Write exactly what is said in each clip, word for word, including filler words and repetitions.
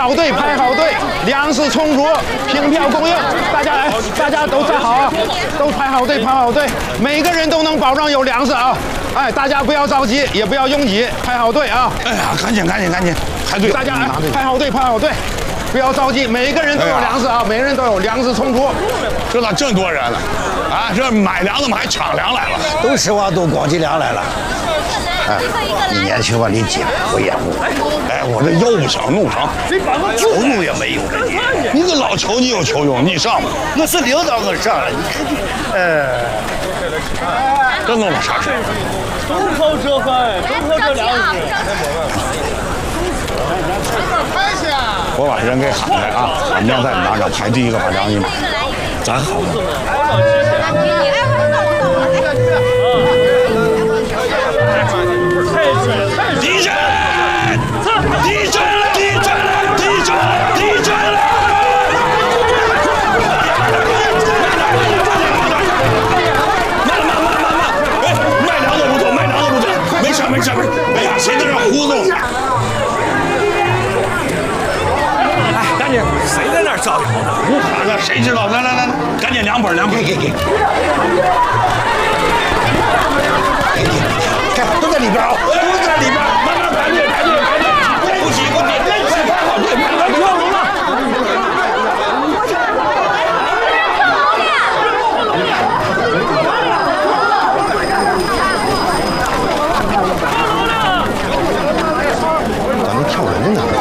好队，排好队，粮食充足，凭票供应。大家来，大家都站好啊，都排好队，排好队，每个人都能保证有粮食啊！哎，大家不要着急，也不要拥挤，排好队啊！ 哎呀，赶紧赶紧赶紧排队！ 大家来，排好队，排好队，不要着急，每个人都有粮食啊，每个人都有粮食充足。 这咋这么多人呢？啊，这买粮的们还抢粮来了， 都实话都光进粮来了。哎，你年轻吧，你紧我眼目。 哎，我这腰不想弄成， 球用也没有了你。 你个老球，你有球用，你上吧。 我是领导，我上了。你看你，呃， 这弄了啥事？ 都靠这饭，都靠这粮食。 我把人给喊来啊！俺家在哪上排第一个把粮一买，咱好吗？地震！地震了！地震了！地震了！地震了！慢慢慢慢慢！哎，卖粮的不错，卖粮的不错，没事没事没事。哎呀，谁在这胡弄？ 哎，赶紧，谁在那儿招摇呢？ 胡喊呢？谁知道？来来来，赶紧两本两本， 给给给。看，都在里边啊，都在里边， 慢慢排队排队排队，不急不急，排好队排好队，跳龙了。 咱们跳人呢。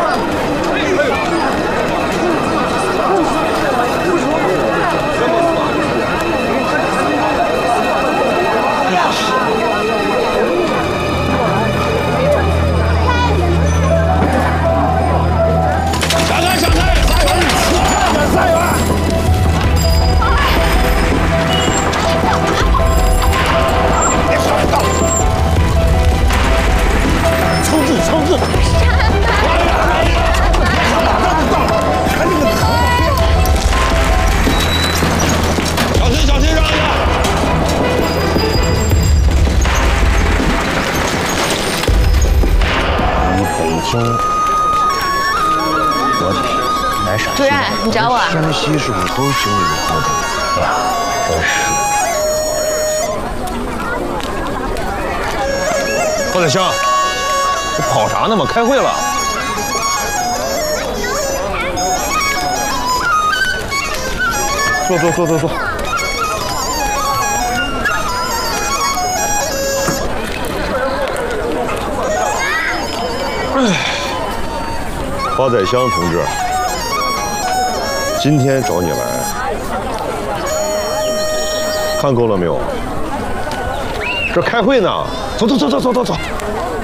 主任，你找我？ 山西是不是都修理过的？哎呀，真是。 高载香，你跑啥呢嘛？开会了。坐坐坐坐坐。 哎，高载香同志。今天找你来，看够了没有？这开会呢，走走走走走走走。